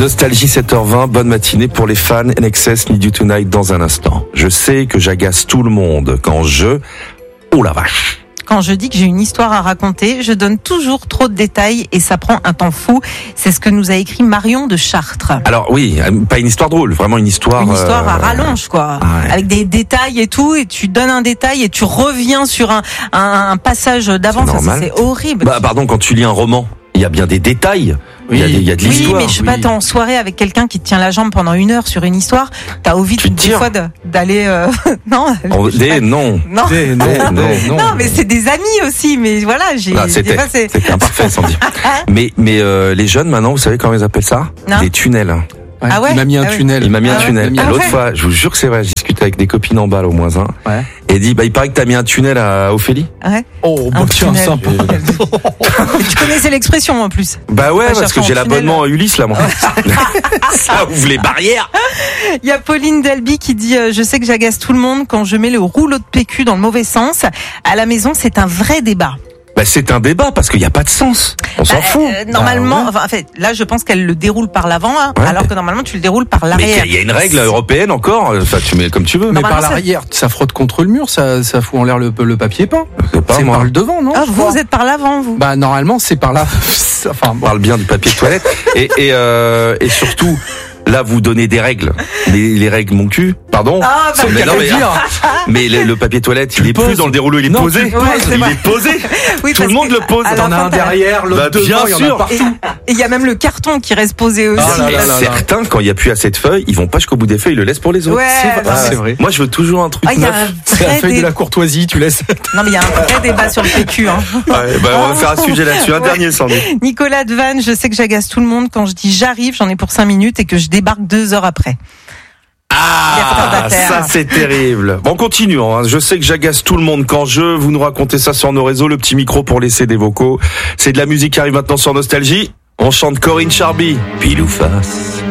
Nostalgie 7h20, bonne matinée pour les fans. NXS Need You Tonight dans un instant. Je sais que j'agace tout le monde quand oh la vache. Quand je dis que j'ai une histoire à raconter, je donne toujours trop de détails et ça prend un temps fou. C'est ce que nous a écrit Marion de Chartres. Alors oui, pas une histoire drôle, vraiment une histoire... Une histoire à rallonge, quoi. Ouais. Avec des détails et tout, et tu donnes un détail et tu reviens sur un passage d'avant. C'est normal. C'est horrible. Pardon, quand tu lis un roman, il y a bien des détails. Oui. Il y a de l'histoire. Oui, mais je sais pas, t'es en soirée avec quelqu'un qui te tient la jambe pendant 1 heure sur une histoire, t'as envie des fois d'aller... Non. Non. Non. Non, mais c'est des amis aussi, mais voilà, C'était imparfait, sans dire. Mais les jeunes, maintenant, vous savez comment ils appellent ça? Non. Des tunnels. Ouais. Ah ouais. Il m'a mis un tunnel. Il m'a mis un tunnel. Ah ouais. L'autre fois, je vous jure que c'est vrai, je discutais avec des copines en balle au moins un. Ouais. Et dit, il paraît que t'as mis un tunnel à Ophélie. Ouais. Oh, Un tiens, tunnel. sympa. Tu connaissais l'expression en plus. Bah ouais, Pas parce que chercher j'ai un l'abonnement à Ulysse, là, moi. Ça ouvre les barrières. Il y a Pauline Delby qui dit je sais que j'agace tout le monde quand je mets le rouleau de PQ dans le mauvais sens. À la maison, c'est un vrai débat. Bah, c'est un débat parce qu'il n'y a pas de sens. On s'en fout. Normalement, en fait, là, je pense qu'elle le déroule par l'avant, hein, Ouais. alors que normalement, tu le déroules par Mais l'arrière. il y a une règle européenne encore. Enfin, tu mets comme tu veux. Mais Normalement, par l'arrière, ça frotte contre le mur, ça fout en l'air le papier peint. C'est pas C'est moi. par le devant, non? Ah, je crois. vous êtes par l'avant, vous. Bah, normalement, c'est par là. Enfin, On bon. parle bien du papier de toilette. Et surtout, là, vous donnez des règles. Les règles, mon cul. Pardon. Ah, bah, mais non, mais, mais le papier toilette, il est poses. plus dans le dérouleau, il est Non, posé. tu poses, c'est Il vrai. est posé. Oui, Tout le parce monde que le pose. à la T'en as fin, un derrière, l'autre Bah, devant, bien il y en sûr. a partout. Et il y a même le carton qui reste posé aussi. Ah là là là. Certains, quand il n'y a plus assez de feuilles, ils vont pas jusqu'au bout des feuilles, ils le laissent pour les autres. Ouais, C'est non, vrai. mais- C'est vrai. Moi, je veux toujours un truc Ah, il y a neuf. un C'est la vrai feuille de la courtoisie, tu laisses. Non, mais il y a un vrai débat sur le PQ, hein. Ouais, bah, on va faire un sujet là-dessus. Un dernier, Sandy. Nicolas Devanne, je sais que j'agace tout le monde quand je dis j'arrive, j'en ai pour 5 minutes et que je débarque 2 heures après. Ah, ça c'est terrible. Bon, continuons. Hein. Je sais que j'agace tout le monde quand vous nous racontez ça sur nos réseaux, le petit micro pour laisser des vocaux. C'est de la musique qui arrive maintenant sur Nostalgie. On chante Corinne Charby, pile ou face.